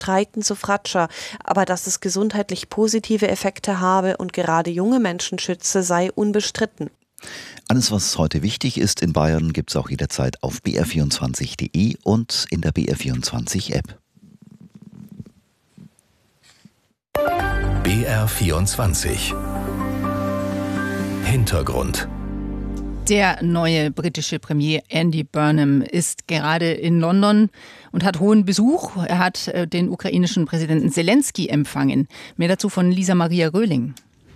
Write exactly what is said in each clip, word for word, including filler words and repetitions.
streiten zu Fratscha, aber dass es gesundheitlich positive Effekte habe und gerade junge Menschen schütze, sei unbestritten. Alles, was heute wichtig ist in Bayern, gibt es auch jederzeit auf b r vierundzwanzig punkt d e und in der B R vierundzwanzig App. B R vierundzwanzig Hintergrund. Der neue britische Premier Andy Burnham ist gerade in London und hat hohen Besuch. Er hat den ukrainischen Präsidenten Zelensky empfangen. Mehr dazu von Lisa Maria Röhling.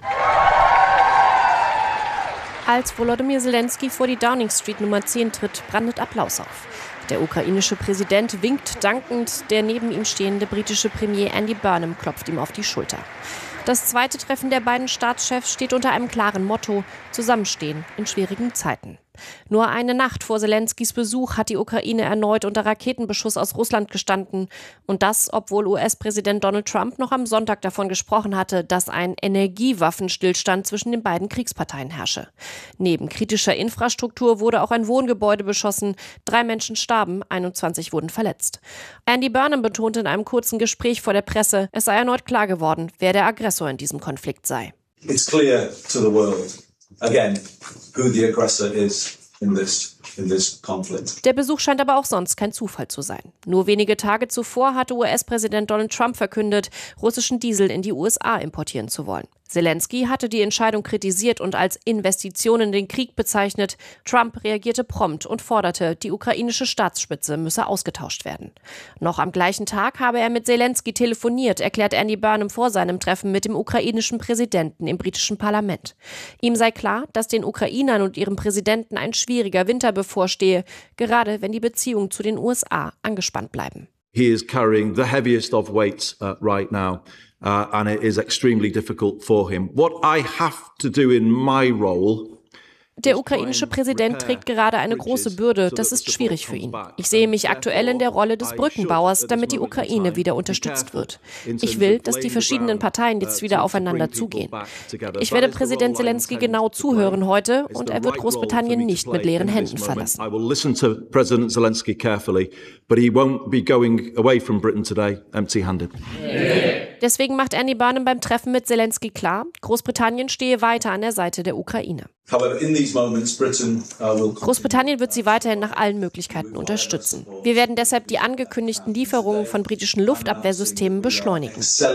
Als Volodymyr Zelensky vor die Downing Street Nummer zehn tritt, brandet Applaus auf. Der ukrainische Präsident winkt dankend, der neben ihm stehende britische Premier Andy Burnham klopft ihm auf die Schulter. Das zweite Treffen der beiden Staatschefs steht unter einem klaren Motto: Zusammenstehen in schwierigen Zeiten. Nur eine Nacht vor Zelenskys Besuch hat die Ukraine erneut unter Raketenbeschuss aus Russland gestanden. Und das, obwohl U S-Präsident Donald Trump noch am Sonntag davon gesprochen hatte, dass ein Energiewaffenstillstand zwischen den beiden Kriegsparteien herrsche. Neben kritischer Infrastruktur wurde auch ein Wohngebäude beschossen. Drei Menschen starben, einundzwanzig wurden verletzt. Andy Burnham betonte in einem kurzen Gespräch vor der Presse, es sei erneut klar geworden, wer der Aggressor in diesem Konflikt sei. It's clear to the world. Again, who the aggressor is in this, in this conflict. Der Besuch scheint aber auch sonst kein Zufall zu sein. Nur wenige Tage zuvor hatte U S-Präsident Donald Trump verkündet, russischen Diesel in die U S A importieren zu wollen. Zelensky hatte die Entscheidung kritisiert und als Investition in den Krieg bezeichnet. Trump reagierte prompt und forderte, die ukrainische Staatsspitze müsse ausgetauscht werden. Noch am gleichen Tag habe er mit Zelensky telefoniert, erklärt Andy Burnham vor seinem Treffen mit dem ukrainischen Präsidenten im britischen Parlament. Ihm sei klar, dass den Ukrainern und ihrem Präsidenten ein schwieriger Winter bevorstehe, gerade wenn die Beziehungen zu den U S A angespannt bleiben. He is carrying the heaviest of weights uh, right now. Uh, and it is extremely difficult for him. What I have to do in my role. Der ukrainische Präsident trägt gerade eine große Bürde. Das ist schwierig für ihn. Ich sehe mich aktuell in der Rolle des Brückenbauers, damit die Ukraine wieder unterstützt wird. Ich will, dass die verschiedenen Parteien jetzt wieder aufeinander zugehen. Ich werde Präsident Zelensky genau zuhören heute und er wird Großbritannien nicht mit leeren Händen verlassen. I will listen to President Zelensky carefully, but he won't be going away from Britain today empty-handed. Deswegen macht Andy Burnham beim Treffen mit Zelensky klar, Großbritannien stehe weiter an der Seite der Ukraine. Großbritannien wird sie weiterhin nach allen Möglichkeiten unterstützen. Wir werden deshalb die angekündigten Lieferungen von britischen Luftabwehrsystemen beschleunigen.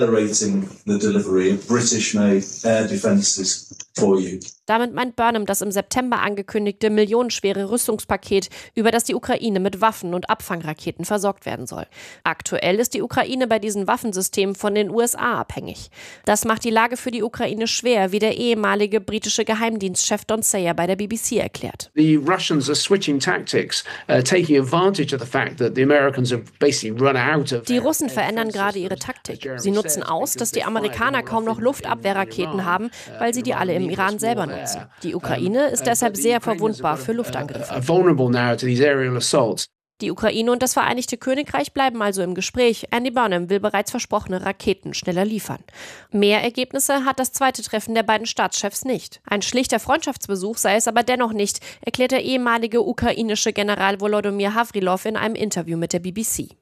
Damit meint Burnham das im September angekündigte millionenschwere Rüstungspaket, über das die Ukraine mit Waffen und Abfangraketen versorgt werden soll. Aktuell ist die Ukraine bei diesen Waffensystemen von den U S A abhängig. Das macht die Lage für die Ukraine schwer, wie der ehemalige britische Geheimdienstchef Don Sayer bei der B B C erklärt. The Russians are switching tactics, uh, taking advantage of the fact that the Americans have basically run out of. Die Russen verändern gerade ihre Taktik. Sie nutzen aus, dass die Amerikaner kaum noch Luftabwehrraketen haben, weil sie die alle im Iran selber nutzen. Die Ukraine ist deshalb sehr verwundbar für Luftangriffe. Die Ukraine und das Vereinigte Königreich bleiben also im Gespräch. Andy Burnham will bereits versprochene Raketen schneller liefern. Mehr Ergebnisse hat das zweite Treffen der beiden Staatschefs nicht. Ein schlichter Freundschaftsbesuch sei es aber dennoch nicht, erklärt der ehemalige ukrainische General Volodymyr Havrilov in einem Interview mit der B B C.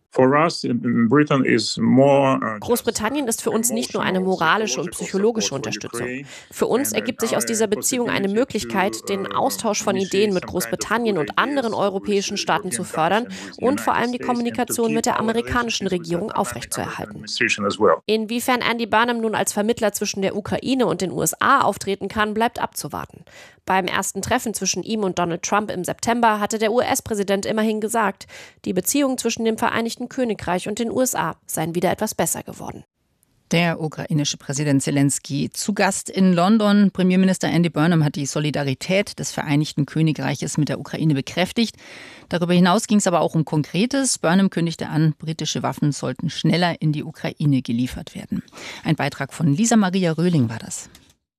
Großbritannien ist für uns nicht nur eine moralische und psychologische Unterstützung. Für uns ergibt sich aus dieser Beziehung eine Möglichkeit, den Austausch von Ideen mit Großbritannien und anderen europäischen Staaten zu fördern und vor allem die Kommunikation mit der amerikanischen Regierung aufrechtzuerhalten. Inwiefern Andy Burnham nun als Vermittler zwischen der Ukraine und den U S A auftreten kann, bleibt abzuwarten. Beim ersten Treffen zwischen ihm und Donald Trump im September hatte der U S-Präsident immerhin gesagt, die Beziehungen zwischen dem Vereinigten Königreich und den U S A seien wieder etwas besser geworden. Der ukrainische Präsident Zelensky zu Gast in London. Premierminister Andy Burnham hat die Solidarität des Vereinigten Königreiches mit der Ukraine bekräftigt. Darüber hinaus ging es aber auch um Konkretes. Burnham kündigte an, britische Waffen sollten schneller in die Ukraine geliefert werden. Ein Beitrag von Lisa Maria Röhling war das.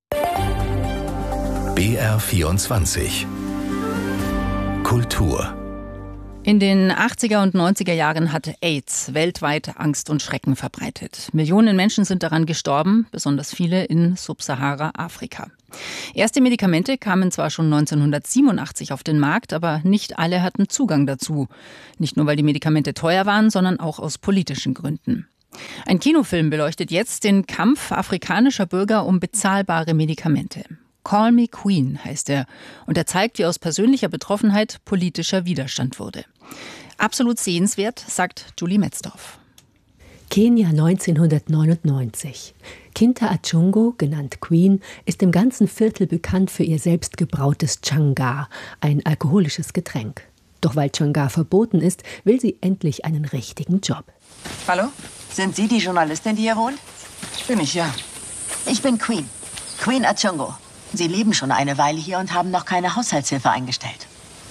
B R vierundzwanzig Kultur. In den achtziger und neunziger Jahren hat AIDS weltweit Angst und Schrecken verbreitet. Millionen Menschen sind daran gestorben, besonders viele in Subsahara-Afrika. Erste Medikamente kamen zwar schon neunzehnhundertsiebenundachtzig auf den Markt, aber nicht alle hatten Zugang dazu. Nicht nur, weil die Medikamente teuer waren, sondern auch aus politischen Gründen. Ein Kinofilm beleuchtet jetzt den Kampf afrikanischer Bürger um bezahlbare Medikamente. Call Me Queen heißt er und er zeigt, wie aus persönlicher Betroffenheit politischer Widerstand wurde. Absolut sehenswert, sagt Julie Metzdorf. Kenia neunzehnhundertneunundneunzig. Kinta Achungo, genannt Queen, ist im ganzen Viertel bekannt für ihr selbst gebrautes Changaa, ein alkoholisches Getränk. Doch weil Changaa verboten ist, will sie endlich einen richtigen Job. Hallo? Sind Sie die Journalistin, die hier wohnt? Bin ich, ja. Ich bin Queen. Queen Achungo. Sie leben schon eine Weile hier und haben noch keine Haushaltshilfe eingestellt.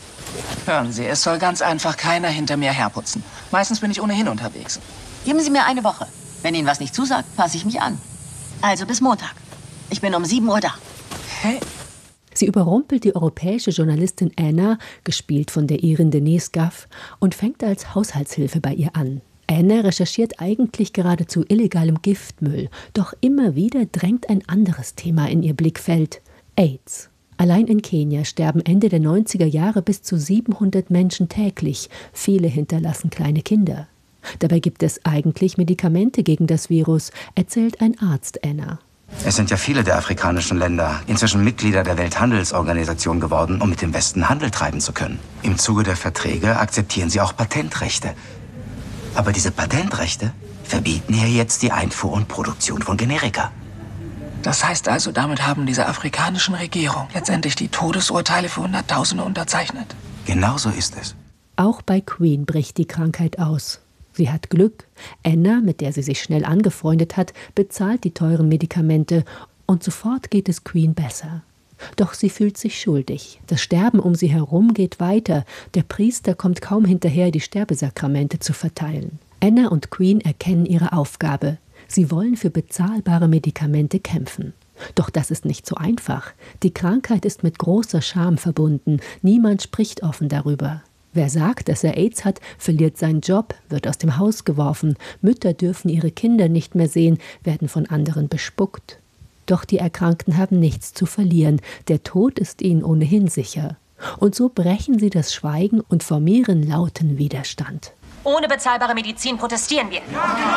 Hören Sie, es soll ganz einfach keiner hinter mir herputzen. Meistens bin ich ohnehin unterwegs. Geben Sie mir eine Woche. Wenn Ihnen was nicht zusagt, passe ich mich an. Also bis Montag. Ich bin um sieben Uhr da. Hey. Sie überrumpelt die europäische Journalistin Anna, gespielt von der Irin Denise Gaff, und fängt als Haushaltshilfe bei ihr an. Anna recherchiert eigentlich geradezu illegalem Giftmüll, doch immer wieder drängt ein anderes Thema in ihr Blickfeld: AIDS. Allein in Kenia sterben Ende der neunziger Jahre bis zu siebenhundert Menschen täglich. Viele hinterlassen kleine Kinder. Dabei gibt es eigentlich Medikamente gegen das Virus, erzählt ein Arzt Anna. Es sind ja viele der afrikanischen Länder inzwischen Mitglieder der Welthandelsorganisation geworden, um mit dem Westen Handel treiben zu können. Im Zuge der Verträge akzeptieren sie auch Patentrechte. Aber diese Patentrechte verbieten hier jetzt die Einfuhr und Produktion von Generika. Das heißt also, damit haben diese afrikanischen Regierungen letztendlich die Todesurteile für Hunderttausende unterzeichnet. Genau so ist es. Auch bei Queen bricht die Krankheit aus. Sie hat Glück. Anna, mit der sie sich schnell angefreundet hat, bezahlt die teuren Medikamente und sofort geht es Queen besser. Doch sie fühlt sich schuldig. Das Sterben um sie herum geht weiter. Der Priester kommt kaum hinterher, die Sterbesakramente zu verteilen. Anna und Queen erkennen ihre Aufgabe. Sie wollen für bezahlbare Medikamente kämpfen. Doch das ist nicht so einfach. Die Krankheit ist mit großer Scham verbunden. Niemand spricht offen darüber. Wer sagt, dass er AIDS hat, verliert seinen Job, wird aus dem Haus geworfen. Mütter dürfen ihre Kinder nicht mehr sehen, werden von anderen bespuckt. Doch die Erkrankten haben nichts zu verlieren. Der Tod ist ihnen ohnehin sicher. Und so brechen sie das Schweigen und formieren lauten Widerstand. Ohne bezahlbare Medizin protestieren wir.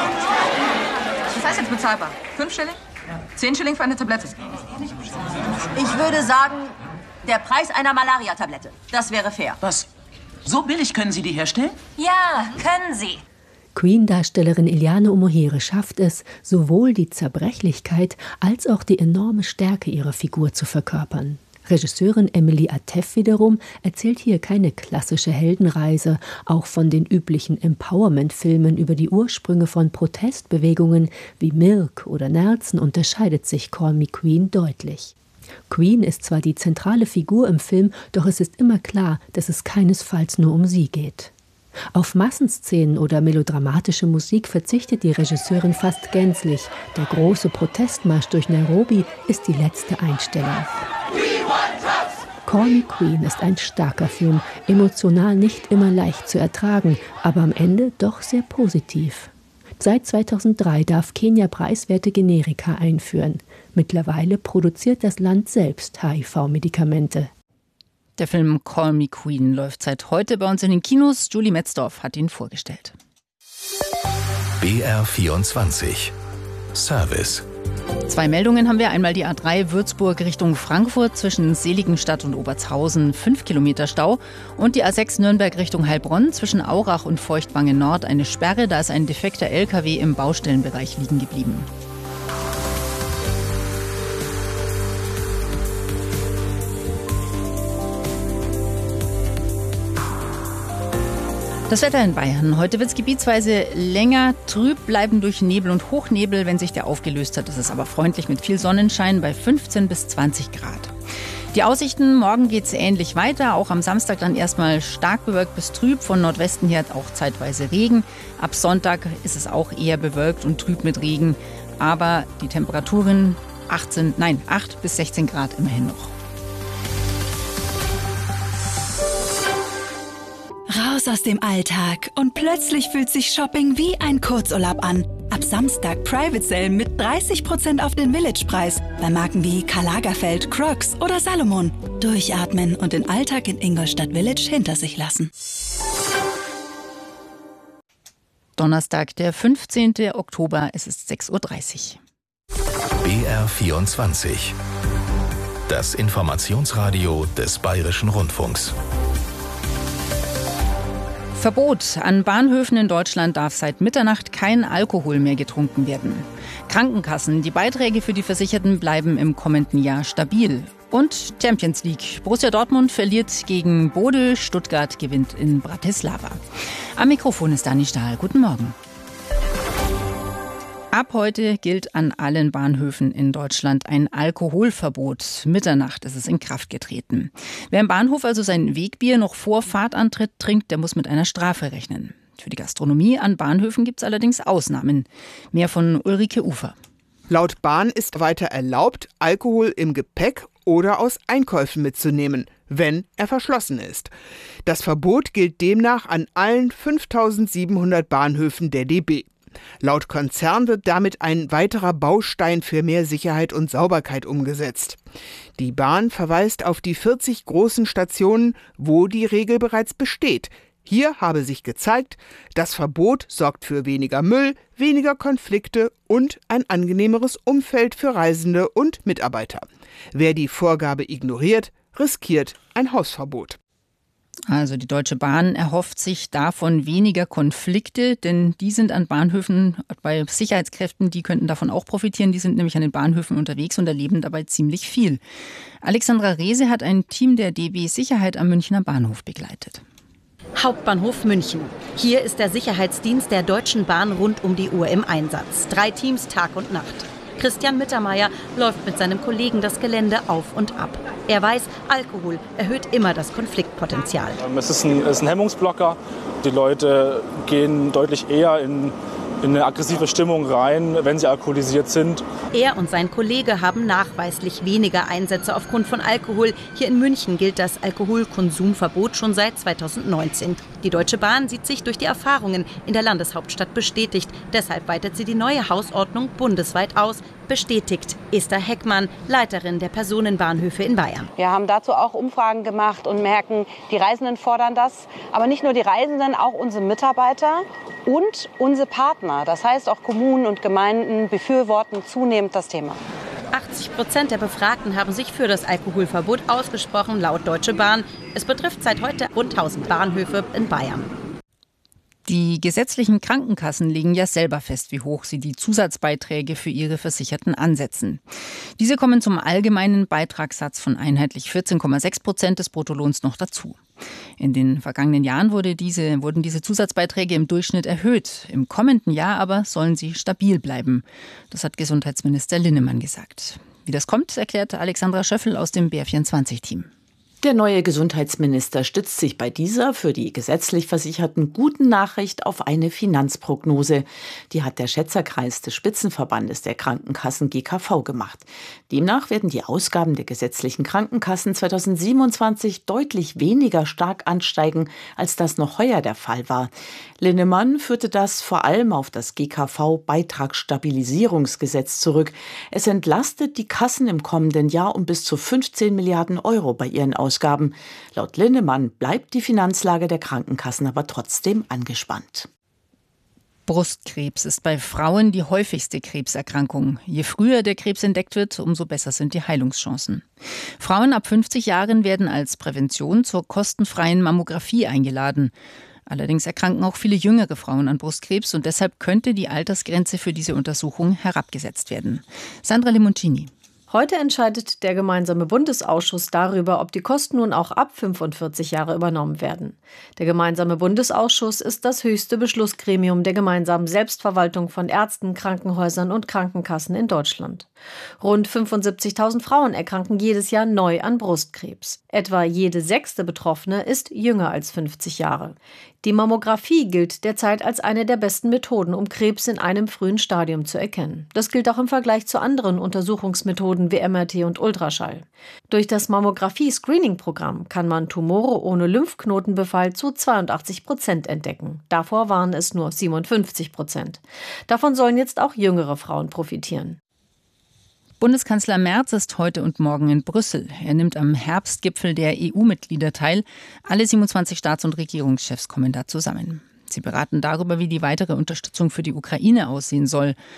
Was heißt jetzt bezahlbar? Fünf Schilling? Zehn Schilling für eine Tablette? Ich würde sagen, der Preis einer Malaria-Tablette. Das wäre fair. Was? So billig können Sie die herstellen? Ja, können Sie. Queen-Darstellerin Eliane Omohere schafft es, sowohl die Zerbrechlichkeit als auch die enorme Stärke ihrer Figur zu verkörpern. Regisseurin Emily Atef wiederum erzählt hier keine klassische Heldenreise. Auch von den üblichen Empowerment-Filmen über die Ursprünge von Protestbewegungen wie Milk oder Nelson unterscheidet sich Call Me Queen deutlich. Queen ist zwar die zentrale Figur im Film, doch es ist immer klar, dass es keinesfalls nur um sie geht. Auf Massenszenen oder melodramatische Musik verzichtet die Regisseurin fast gänzlich. Der große Protestmarsch durch Nairobi ist die letzte Einstellung. Call Me Queen ist ein starker Film, emotional nicht immer leicht zu ertragen, aber am Ende doch sehr positiv. Seit zweitausenddrei darf Kenia preiswerte Generika einführen. Mittlerweile produziert das Land selbst H I V-Medikamente. Der Film Call Me Queen läuft seit heute bei uns in den Kinos. Julie Metzdorf hat ihn vorgestellt. B R vierundzwanzig Service. Zwei Meldungen haben wir. Einmal die A drei Würzburg Richtung Frankfurt zwischen Seligenstadt und Obertshausen, fünf Kilometer Stau. Und die A sechs Nürnberg Richtung Heilbronn zwischen Aurach und Feuchtwangen Nord eine Sperre. Da ist ein defekter L K W im Baustellenbereich liegen geblieben. Das Wetter in Bayern. Heute wird es gebietsweise länger trüb bleiben durch Nebel und Hochnebel. Wenn sich der aufgelöst hat, ist es aber freundlich mit viel Sonnenschein bei fünfzehn bis zwanzig Grad. Die Aussichten, morgen geht es ähnlich weiter. Auch am Samstag dann erstmal stark bewölkt bis trüb. Von Nordwesten her auch zeitweise Regen. Ab Sonntag ist es auch eher bewölkt und trüb mit Regen. Aber die Temperaturen achtzehn, nein, acht bis sechzehn Grad immerhin noch. Raus aus dem Alltag und plötzlich fühlt sich Shopping wie ein Kurzurlaub an. Ab Samstag Private Sale mit dreißig Prozent auf den Village-Preis bei Marken wie Karl Lagerfeld, Crocs oder Salomon. Durchatmen und den Alltag in Ingolstadt Village hinter sich lassen. Donnerstag, der fünfzehnten Oktober, es ist sechs Uhr dreißig. B R vierundzwanzig. Das Informationsradio des Bayerischen Rundfunks. Verbot. An Bahnhöfen in Deutschland darf seit Mitternacht kein Alkohol mehr getrunken werden. Krankenkassen. Die Beiträge für die Versicherten bleiben im kommenden Jahr stabil. Und Champions League. Borussia Dortmund verliert gegen Bode, Stuttgart gewinnt in Bratislava. Am Mikrofon ist Dani Stahl. Guten Morgen. Ab heute gilt an allen Bahnhöfen in Deutschland ein Alkoholverbot. Mitternacht ist es in Kraft getreten. Wer im Bahnhof also sein Wegbier noch vor Fahrtantritt trinkt, der muss mit einer Strafe rechnen. Für die Gastronomie an Bahnhöfen gibt es allerdings Ausnahmen. Mehr von Ulrike Ufer. Laut Bahn ist weiter erlaubt, Alkohol im Gepäck oder aus Einkäufen mitzunehmen, wenn er verschlossen ist. Das Verbot gilt demnach an allen fünftausendsiebenhundert Bahnhöfen der D B. Laut Konzern wird damit ein weiterer Baustein für mehr Sicherheit und Sauberkeit umgesetzt. Die Bahn verweist auf die vierzig großen Stationen, wo die Regel bereits besteht. Hier habe sich gezeigt, das Verbot sorgt für weniger Müll, weniger Konflikte und ein angenehmeres Umfeld für Reisende und Mitarbeiter. Wer die Vorgabe ignoriert, riskiert ein Hausverbot. Also die Deutsche Bahn erhofft sich davon weniger Konflikte, denn die sind an Bahnhöfen, bei Sicherheitskräften, die könnten davon auch profitieren. Die sind nämlich an den Bahnhöfen unterwegs und erleben dabei ziemlich viel. Alexandra Rehse hat ein Team der D B Sicherheit am Münchner Bahnhof begleitet. Hauptbahnhof München. Hier ist der Sicherheitsdienst der Deutschen Bahn rund um die Uhr im Einsatz. Drei Teams Tag und Nacht. Christian Mittermeier läuft mit seinem Kollegen das Gelände auf und ab. Er weiß, Alkohol erhöht immer das Konfliktpotenzial. Es ist ein, es ist ein Hemmungsblocker. Die Leute gehen deutlich eher in, in eine aggressive Stimmung rein, wenn sie alkoholisiert sind. Er und sein Kollege haben nachweislich weniger Einsätze aufgrund von Alkohol. Hier in München gilt das Alkoholkonsumverbot schon seit zweitausendneunzehn. Die Deutsche Bahn sieht sich durch die Erfahrungen in der Landeshauptstadt bestätigt. Deshalb weitet sie die neue Hausordnung bundesweit aus. Bestätigt Esther Heckmann, Leiterin der Personenbahnhöfe in Bayern. Wir haben dazu auch Umfragen gemacht und merken, die Reisenden fordern das. Aber nicht nur die Reisenden, auch unsere Mitarbeiter und unsere Partner. Das heißt, auch Kommunen und Gemeinden befürworten zunehmend das Thema. achtzig Prozent der Befragten haben sich für das Alkoholverbot ausgesprochen, laut Deutsche Bahn. Es betrifft seit heute rund tausend Bahnhöfe in Bayern. Die gesetzlichen Krankenkassen legen ja selber fest, wie hoch sie die Zusatzbeiträge für ihre Versicherten ansetzen. Diese kommen zum allgemeinen Beitragssatz von einheitlich vierzehn Komma sechs Prozent des Bruttolohns noch dazu. In den vergangenen Jahren wurde diese, wurden diese Zusatzbeiträge im Durchschnitt erhöht. Im kommenden Jahr aber sollen sie stabil bleiben. Das hat Gesundheitsminister Linnemann gesagt. Wie das kommt, erklärt Alexandra Schöffel aus dem B R vierundzwanzig-Team. Der neue Gesundheitsminister stützt sich bei dieser für die gesetzlich Versicherten guten Nachricht auf eine Finanzprognose. Die hat der Schätzerkreis des Spitzenverbandes der Krankenkassen G K V gemacht. Demnach werden die Ausgaben der gesetzlichen Krankenkassen zweitausendsiebenundzwanzig deutlich weniger stark ansteigen, als das noch heuer der Fall war. Linnemann führte das vor allem auf das G K V-Beitragsstabilisierungsgesetz zurück. Es entlastet die Kassen im kommenden Jahr um bis zu fünfzehn Milliarden Euro bei ihren Ausgaben. Ausgaben. Laut Linnemann bleibt die Finanzlage der Krankenkassen aber trotzdem angespannt. Brustkrebs ist bei Frauen die häufigste Krebserkrankung. Je früher der Krebs entdeckt wird, umso besser sind die Heilungschancen. Frauen ab fünfzig Jahren werden als Prävention zur kostenfreien Mammographie eingeladen. Allerdings erkranken auch viele jüngere Frauen an Brustkrebs und deshalb könnte die Altersgrenze für diese Untersuchung herabgesetzt werden. Sandra Lemoncini. Heute entscheidet der gemeinsame Bundesausschuss darüber, ob die Kosten nun auch ab fünfundvierzig Jahre übernommen werden. Der gemeinsame Bundesausschuss ist das höchste Beschlussgremium der gemeinsamen Selbstverwaltung von Ärzten, Krankenhäusern und Krankenkassen in Deutschland. Rund fünfundsiebzigtausend Frauen erkranken jedes Jahr neu an Brustkrebs. Etwa jede sechste Betroffene ist jünger als fünfzig Jahre. Die Mammographie gilt derzeit als eine der besten Methoden, um Krebs in einem frühen Stadium zu erkennen. Das gilt auch im Vergleich zu anderen Untersuchungsmethoden wie M R T und Ultraschall. Durch das Mammographie-Screening-Programm kann man Tumore ohne Lymphknotenbefall zu zweiundachtzig Prozent entdecken. Davor waren es nur siebenundfünfzig Prozent. Davon sollen jetzt auch jüngere Frauen profitieren. Bundeskanzler Merz ist heute und morgen in Brüssel. Er nimmt am Herbstgipfel der E U-Mitglieder teil. Alle siebenundzwanzig Staats- und Regierungschefs kommen da zusammen. Sie beraten darüber, wie die weitere Unterstützung für die Ukraine aussehen soll.